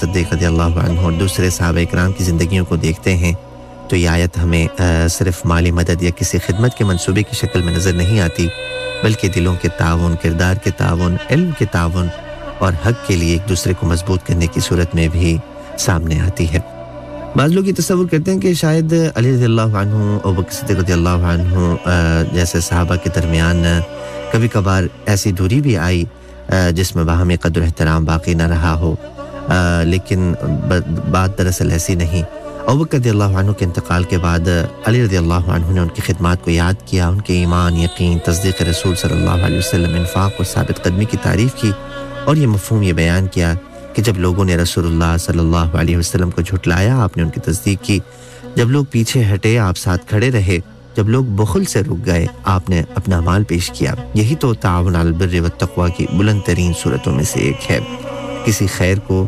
صدیق رضی اللہ عنہ اور دوسرے صحابہ اکرام کی زندگیوں کو دیکھتے ہیں تو یہ آیت ہمیں صرف مالی مدد یا کسی خدمت کے منصوبے کی شکل میں نظر نہیں آتی، بلکہ دلوں کے تعاون، کردار کے تعاون، علم کے تعاون اور حق کے لیے ایک دوسرے کو مضبوط کرنے کی صورت میں بھی سامنے آتی ہے۔ بعض لوگ یہ تصور کرتے ہیں کہ شاید علی رضی اللہ عنہ اور بکر صدیق رضی اللہ عنہ جیسے صحابہ کے درمیان کبھی کبھار ایسی دوری بھی آئی جس میں باہمی قدر و احترام باقی نہ رہا ہو، لیکن بات دراصل ایسی نہیں۔ ابوبکر رضی اللہ عنہ کے انتقال کے بعد علی رضی اللہ عنہ نے ان کی خدمات کو یاد کیا، ان کے ایمان، یقین، تصدیق رسول صلی اللہ علیہ وسلم، انفاق اور ثابت قدمی کی تعریف کی، اور یہ مفہوم یہ بیان کیا کہ جب لوگوں نے رسول اللہ صلی اللہ علیہ وسلم کو جھٹلایا آپ نے ان کی تصدیق کی، جب لوگ پیچھے ہٹے آپ ساتھ کھڑے رہے، جب لوگ بخل سے رک گئے آپ نے اپنا مال پیش کیا۔ یہی تو تعاون علی البر والتقوی کی بلند ترین صورتوں میں سے ایک ہے۔ کسی خیر کو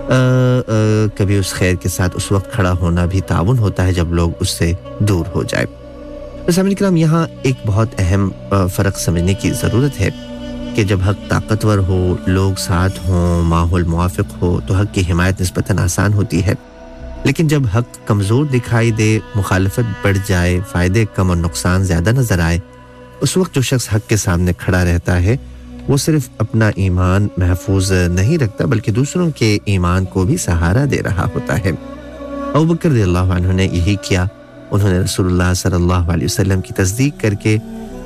کبھی اس خیر کے ساتھ اس وقت کھڑا ہونا بھی تعاون ہوتا ہے جب لوگ اس سے دور ہو جائے۔ سامعین کرام، یہاں ایک بہت اہم فرق سمجھنے کی ضرورت ہے کہ جب حق طاقتور ہو، لوگ ساتھ ہوں، ماحول موافق ہو تو حق کی حمایت نسبتاً آسان ہوتی ہے، لیکن جب حق کمزور دکھائی دے، مخالفت بڑھ جائے، فائدے کم اور نقصان زیادہ نظر آئے، اس وقت جو شخص حق کے سامنے کھڑا رہتا ہے وہ صرف اپنا ایمان محفوظ نہیں رکھتا بلکہ دوسروں کے ایمان کو بھی سہارا دے رہا ہوتا ہے۔ ابوبکر رضی اللہ عنہ نے یہی کیا، انہوں نے رسول اللہ صلی اللہ علیہ وسلم کی تصدیق کر کے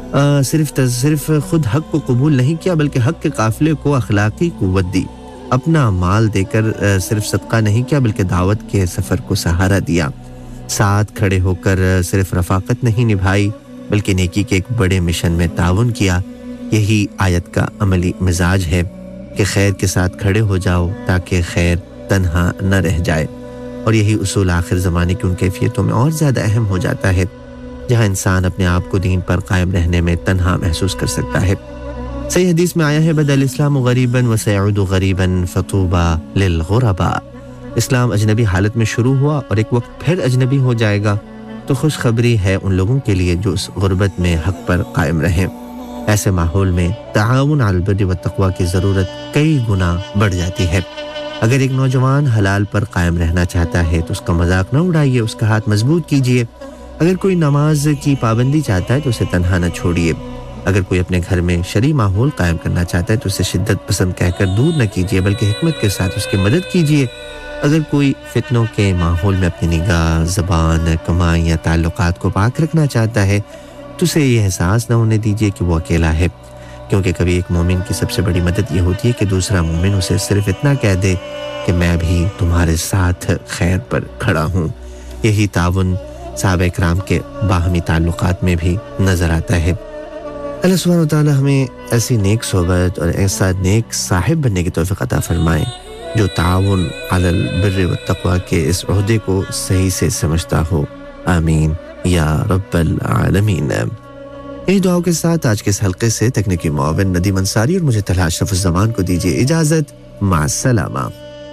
صرف خود حق کو قبول نہیں کیا بلکہ حق کے قافلے کو اخلاقی قوت دی، اپنا مال دے کر صرف صدقہ نہیں کیا بلکہ دعوت کے سفر کو سہارا دیا، ساتھ کھڑے ہو کر صرف رفاقت نہیں نبھائی بلکہ نیکی کے ایک بڑے مشن میں تعاون کیا۔ یہی آیت کا عملی مزاج ہے کہ خیر کے ساتھ کھڑے ہو جاؤ تاکہ خیر تنہا نہ رہ جائے، اور یہی اصول آخر زمانے کی ان کیفیتوں میں اور زیادہ اہم ہو جاتا ہے جہاں انسان اپنے آپ کو دین پر قائم رہنے میں تنہا محسوس کر سکتا ہے۔ صحیح حدیث میں آیا ہے بدأ الاسلام غریبا وسيعود غریبا فطوبى للغرباء، اسلام اجنبی حالت میں شروع ہوا اور ایک وقت پھر اجنبی ہو جائے گا، تو خوشخبری ہے ان لوگوں کے لیے جو اس غربت میں حق پر قائم رہیں۔ ایسے ماحول میں تعاون علی البر والتقوی کی ضرورت کئی گنا بڑھ جاتی ہے۔ اگر ایک نوجوان حلال پر قائم رہنا چاہتا ہے تو اس کا مذاق نہ اڑائیے، اس کا ہاتھ مضبوط کیجیے۔ اگر کوئی نماز کی پابندی چاہتا ہے تو اسے تنہا نہ چھوڑیے۔ اگر کوئی اپنے گھر میں شرعی ماحول قائم کرنا چاہتا ہے تو اسے شدت پسند کہہ کر دور نہ کیجیے بلکہ حکمت کے ساتھ اس کی مدد کیجیے۔ اگر کوئی فتنوں کے ماحول میں اپنی نگاہ، زبان، کمائی یا تعلقات کو پاک رکھنا چاہتا ہے تو اسے یہ احساس نہ ہونے دیجیے کہ وہ اکیلا ہے، کیونکہ کبھی ایک مومن کی سب سے بڑی مدد یہ ہوتی ہے کہ دوسرا مومن اسے صرف اتنا کہہ دے کہ میں بھی تمہارے ساتھ خیر پر کھڑا ہوں۔ یہی تعاون صحابہ اکرام کے باہمی تعلقات میں بھی نظر آتا ہے۔ اللہ سبحانہ وتعالی ہمیں ایسی نیک صحبت اور ایسا نیک صاحب بننے کی توفیق عطا فرمائے جو تعاون علی البر والتقوی کے اس عہدے کو صحیح سے سمجھتا ہو، آمین یا رب العالمین۔ یہی دعاؤں کے ساتھ آج کے اس حلقے سے تکنیکی معاون ندیم انصاری اور مجھے طلحہ اشرف الزمان کو دیجیے اجازت، مع السلامہ۔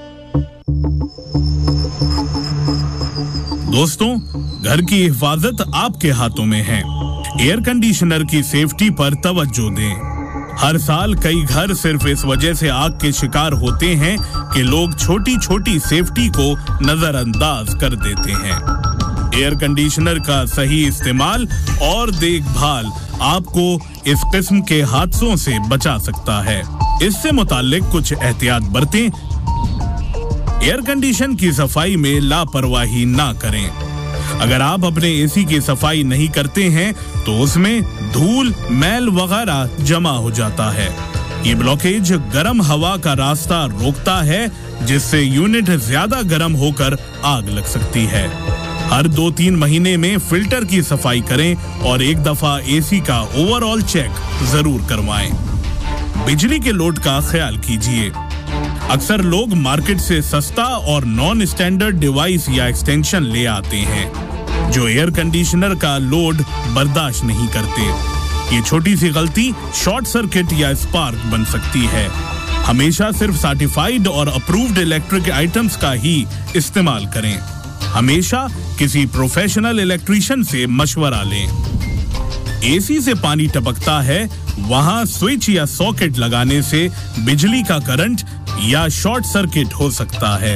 دوستوں، گھر کی حفاظت آپ کے ہاتھوں میں ہے۔ ایئر کنڈیشنر کی سیفٹی پر توجہ دیں۔ ہر سال کئی گھر صرف اس وجہ سے آگ کے شکار ہوتے ہیں کہ لوگ چھوٹی چھوٹی سیفٹی کو نظر انداز کر دیتے ہیں۔ ایئر کنڈیشنر کا صحیح استعمال اور دیکھ بھال آپ کو اس قسم کے حادثوں سے بچا سکتا ہے۔ اس سے متعلق کچھ احتیاط برتیں۔ ایئر کنڈیشن کی صفائی میں لاپرواہی نہ کریں۔ اگر آپ اپنے اے سی کی صفائی نہیں کرتے ہیں تو اس میں دھول، میل وغیرہ جمع ہو جاتا ہے۔ یہ بلاکیج گرم ہوا کا راستہ روکتا ہے جس سے یونٹ زیادہ گرم ہو کر آگ لگ سکتی ہے۔ ہر 2-3 مہینے میں فلٹر کی صفائی کریں اور ایک دفعہ اے سی کا اوور آل چیک ضرور کروائیں۔ بجلی کے لوڈ کا خیال کیجیے۔ اکثر لوگ مارکیٹ سے سستا اور نان اسٹینڈرڈ ڈیوائس یا ایکسٹینشن لے آتے ہیں جو ایئر کنڈیشنر کا لوڈ برداشت نہیں کرتے۔ یہ چھوٹی سی غلطی شارٹ سرکٹ یا اسپارک بن سکتی ہے۔ ہمیشہ صرف سرٹیفائیڈ اور اپرووڈ الیکٹرک آئٹمز کا ہی استعمال کریں۔ ہمیشہ کسی پروفیشنل الیکٹریشین سے مشورہ لیں۔ اے سی سے پانی ٹپکتا ہے، وہاں سوئچ یا ساکٹ لگانے سے بجلی کا کرنٹ یا شارٹ سرکٹ ہو سکتا ہے۔